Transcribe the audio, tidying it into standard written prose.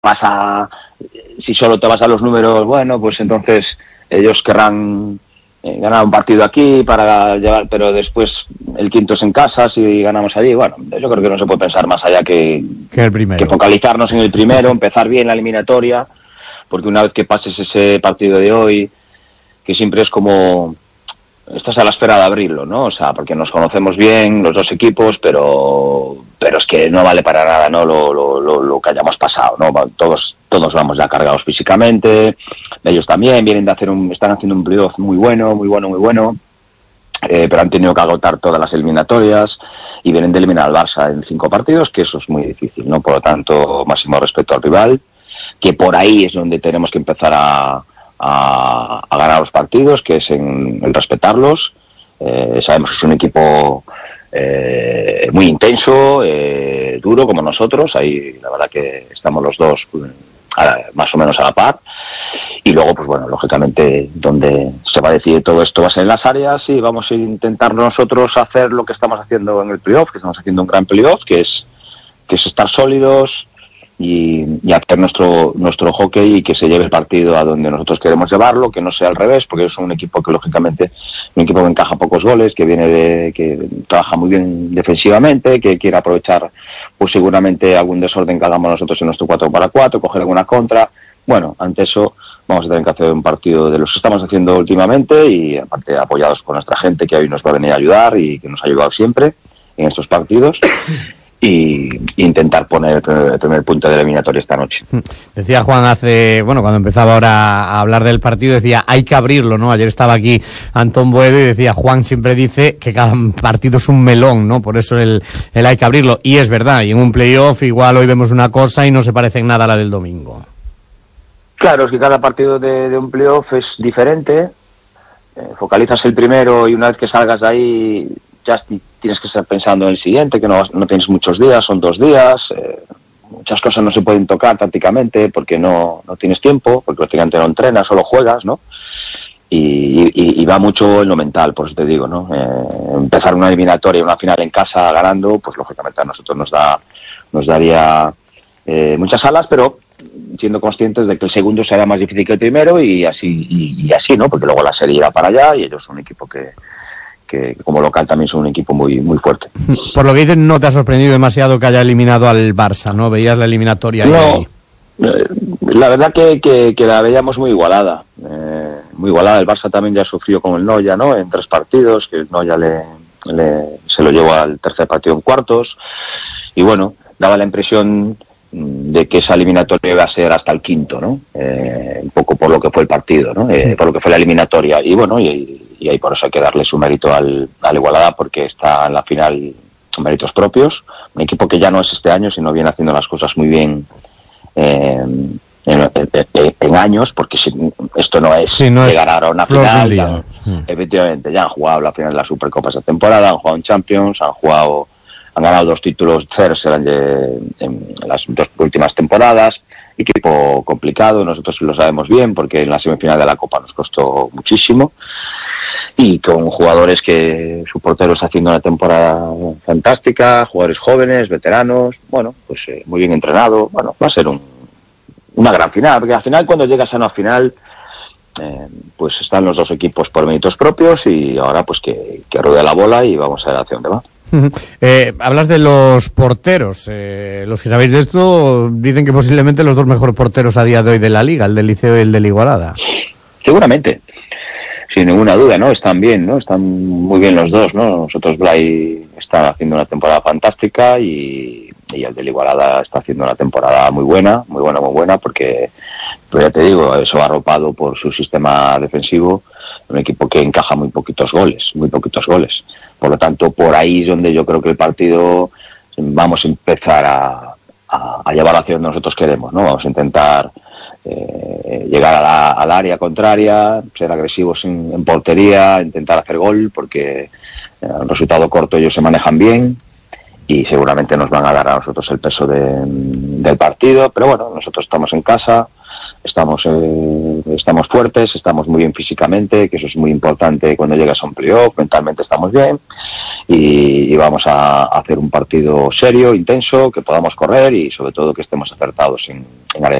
si solo te vas a los números, bueno, pues entonces ellos querrán ganar un partido aquí para llevar, pero después el quinto es en casa, si ganamos allí, bueno, yo creo que no se puede pensar más allá que el primero, que focalizarnos en el primero, empezar bien la eliminatoria, porque una vez que pases ese partido de hoy, que siempre es como estás a la espera de abrirlo, ¿no? O sea, porque nos conocemos bien los dos equipos, pero es que no vale para nada, ¿no? Lo que hayamos pasado, ¿no? Todos vamos ya cargados físicamente, ellos también vienen de están haciendo un playoff muy bueno, pero han tenido que agotar todas las eliminatorias y vienen de eliminar al Barça en 5 partidos, que eso es muy difícil, ¿no? Por lo tanto, máximo respeto al rival, que por ahí es donde tenemos que empezar a ganar los partidos, que es en el respetarlos. Sabemos que es un equipo muy intenso, duro como nosotros, ahí la verdad que estamos los dos más o menos a la par, y luego pues bueno, lógicamente donde se va a decidir todo esto va a ser en las áreas, y vamos a intentar nosotros hacer lo que estamos haciendo en el playoff, que estamos haciendo un gran playoff, que es estar sólidos y hacer nuestro hockey y que se lleve el partido a donde nosotros queremos llevarlo, que no sea al revés, porque es un equipo que lógicamente un equipo que encaja pocos goles, que trabaja muy bien defensivamente, que quiere aprovechar pues seguramente algún desorden que hagamos nosotros en nuestro 4-4, coger alguna contra. Bueno, ante eso vamos a tener que hacer un partido de los que estamos haciendo últimamente, y aparte apoyados con nuestra gente que hoy nos va a venir a ayudar y que nos ha ayudado siempre en estos partidos. Y intentar poner el primer punto de eliminatoria esta noche. Decía Juan cuando empezaba ahora a hablar del partido, decía, hay que abrirlo, ¿no? Ayer estaba aquí Antón Boedo y decía, Juan siempre dice que cada partido es un melón, ¿no? Por eso el hay que abrirlo. Y es verdad, y en un playoff igual hoy vemos una cosa y no se parece en nada a la del domingo. Claro, es que cada partido de un playoff es diferente. Focalizas el primero y una vez que salgas de ahí ya tienes que estar pensando en el siguiente, que no tienes muchos días, son 2 días, muchas cosas no se pueden tocar tácticamente porque no tienes tiempo, porque prácticamente no entrenas, solo juegas, ¿no? Y va mucho en lo mental, por eso te digo, ¿no? Empezar una eliminatoria y una final en casa ganando, pues lógicamente a nosotros nos daría muchas alas, pero siendo conscientes de que el segundo será más difícil que el primero, y así, ¿no? Porque luego la serie irá para allá y ellos son un equipo que como local también son un equipo muy muy fuerte. Por lo que dices, no te ha sorprendido demasiado que haya eliminado al Barça, ¿no? Veías la eliminatoria ahí. La verdad que la veíamos muy igualada. Muy igualada. El Barça también ya sufrió con el Noya, ¿no? En 3 partidos, que el Noya se lo llevó al tercer partido en cuartos. Y bueno, daba la impresión de que esa eliminatoria iba a ser hasta el quinto, ¿no? Un poco por lo que fue el partido, ¿no? Por lo que fue la eliminatoria. Y bueno, y ahí por eso hay que darle su mérito al Igualada, porque está en la final con méritos propios. Un equipo que ya no es este año, sino viene haciendo las cosas muy bien en años, porque esto no es llegar ahora a una final. Ya, efectivamente, ya han jugado la final de la Supercopa esta temporada, han jugado en Champions, han ganado 2 títulos en las 2 últimas temporadas. Equipo complicado, nosotros lo sabemos bien, porque en la semifinal de la Copa nos costó muchísimo, y con jugadores que su portero está haciendo una temporada fantástica, jugadores jóvenes, veteranos, bueno, pues muy bien entrenado. Bueno, va a ser una gran final, porque al final cuando llegas a una final pues están los 2 equipos por méritos propios, y ahora pues que ruede la bola y vamos a ver hacia dónde va. Hablas de los porteros, los que sabéis de esto dicen que posiblemente los 2 mejores porteros a día de hoy de la liga, el del Liceo y el del Igualada. Seguramente, sin ninguna duda, ¿no? Están bien, ¿no? Están muy bien los 2, ¿no? Nosotros, Blay está haciendo una temporada fantástica, y el del Igualada está haciendo una temporada muy buena, porque, pues ya te digo, eso arropado por su sistema defensivo, un equipo que encaja muy poquitos goles. Por lo tanto, por ahí es donde yo creo que el partido vamos a empezar a llevar hacia donde nosotros queremos, ¿no? Vamos a intentar llegar al área contraria, ser agresivos en portería, intentar hacer gol, porque en resultado corto ellos se manejan bien y seguramente nos van a dar a nosotros el peso del partido. Pero bueno, nosotros estamos en casa, estamos fuertes, estamos muy bien físicamente, que eso es muy importante cuando llegas a un playoff, mentalmente estamos bien y vamos a hacer un partido serio, intenso, que podamos correr y sobre todo que estemos acertados en área